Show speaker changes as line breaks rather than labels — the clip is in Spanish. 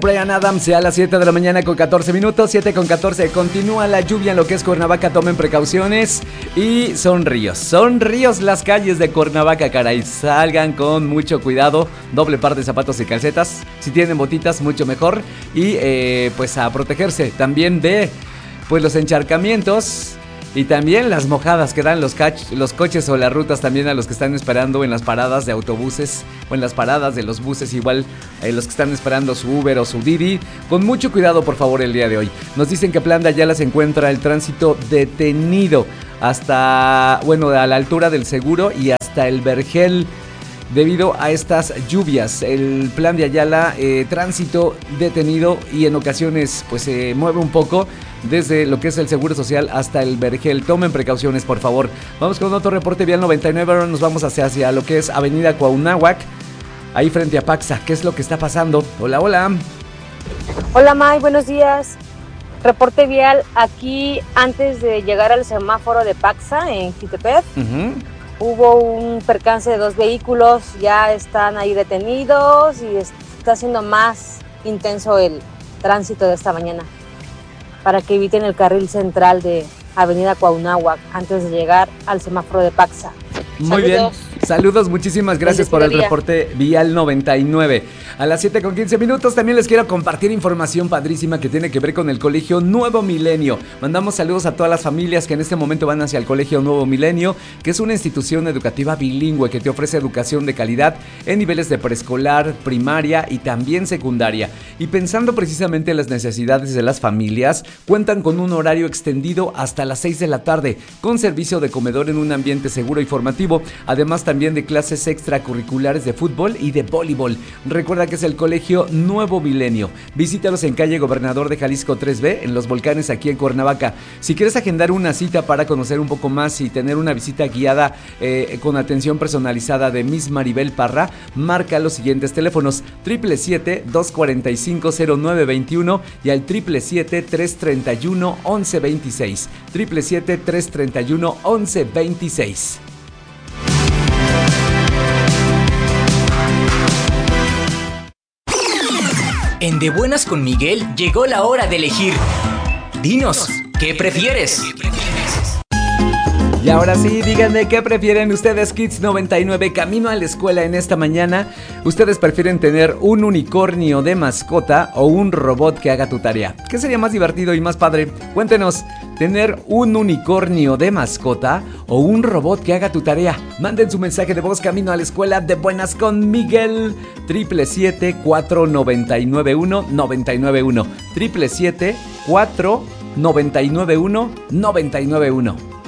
Bryan Adams a las 7 de la mañana con 14 minutos, 7 con 14. Continúa la lluvia en lo que es Cuernavaca, tomen precauciones y son ríos las calles de Cuernavaca, caray. Salgan con mucho cuidado, doble par de zapatos y calcetas. Si tienen botitas, mucho mejor. Y pues a protegerse también de pues los encharcamientos. Y también las mojadas que dan los coches o las rutas también a los que están esperando en las paradas de autobuses o en las paradas de los buses, igual los que están esperando su Uber o su Didi. Con mucho cuidado, por favor, el día de hoy. Nos dicen que Plan de Ayala se encuentra el tránsito detenido hasta, bueno, a la altura del Seguro y hasta el Vergel. Debido a estas lluvias, el Plan de Ayala, tránsito detenido y en ocasiones pues se mueve un poco desde lo que es el Seguro Social hasta el Vergel. Tomen precauciones, por favor. Vamos con otro reporte vial 99. Ahora nos vamos hacia lo que es Avenida Cuauhnáhuac, ahí frente a Paxa. ¿Qué es lo que está pasando? Hola, hola.
Hola, May, buenos días. Reporte vial aquí antes de llegar al semáforo de Paxa en Jitepec. Hubo un percance de 2 vehículos, ya están ahí detenidos y está siendo más intenso el tránsito de esta mañana para que eviten el carril central de Avenida Cuauhnáhuac antes de llegar al semáforo de Paxa.
Muy bien, saludos, muchísimas gracias por el reporte vial 99. A las 7 con 15 minutos también les quiero compartir información padrísima que tiene que ver con el Colegio Nuevo Milenio. Mandamos saludos a todas las familias que en este momento van hacia el Colegio Nuevo Milenio, que es una institución educativa bilingüe que te ofrece educación de calidad en niveles de preescolar, primaria y también secundaria. Y pensando precisamente en las necesidades de las familias, cuentan con un horario extendido hasta las 6 de la tarde, con servicio de comedor en un ambiente seguro y formativo, además también de clases extracurriculares de fútbol y de voleibol. Recuerda que es el Colegio Nuevo Milenio. Visítalos en calle Gobernador de Jalisco 3B, en Los Volcanes, aquí en Cuernavaca. Si quieres agendar una cita para conocer un poco más y tener una visita guiada con atención personalizada de Miss Maribel Parra, marca los siguientes teléfonos: 777-245-0921 y al 777-331-1126. 777-331-1126.
En De Buenas con Miguel llegó la hora de elegir. Dinos, ¿qué prefieres?
Y ahora sí, díganme qué prefieren ustedes, Kids 99, camino a la escuela en esta mañana. ¿Ustedes prefieren tener un unicornio de mascota o un robot que haga tu tarea? ¿Qué sería más divertido y más padre? Cuéntenos, ¿tener un unicornio de mascota o un robot que haga tu tarea? Manden su mensaje de voz camino a la escuela De Buenas con Miguel. 777-499-1991. 777-499-1991.